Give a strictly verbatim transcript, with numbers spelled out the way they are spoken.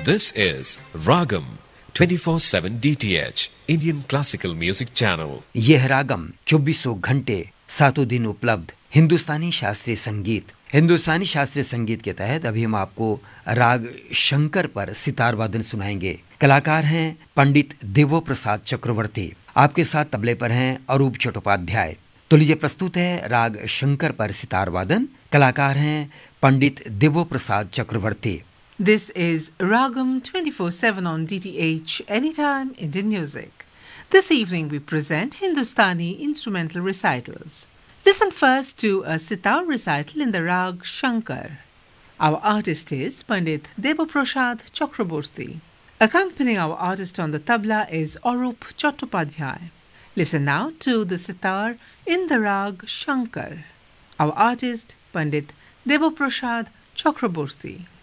This is Ragam twenty-four seven D T H Indian Classical Music Channel. यह है रागम चौबीसों घंटे सातों दिन उपलब्ध हिंदुस्तानी शास्त्रीय संगीत। हिंदुस्तानी शास्त्रीय संगीत के तहत अभी हम आपको राग शंकर पर सितार वादन सुनाएंगे। कलाकार हैं पंडित देवो प्रसाद चक्रवर्ती। आपके साथ तबले पर हैं अरूप चट्टोपाध्याय। तो लीजिए प्रस्तुत है राग शंकर पर सितार वादन। कलाकार हैं पंडित देवो प्रसाद चक्रवर्ती। This is Ragam twenty-four seven on D T H, Anytime Indian Music. This evening we present Hindustani instrumental recitals. Listen first to a sitar recital in the Rag Shankar. Our artist is Pandit Devaprasad Chakraborty. Accompanying our artist on the tabla is Arup Chattopadhyay. Listen now to the sitar in the Rag Shankar. Our artist Pandit Devaprasad Chakraborty.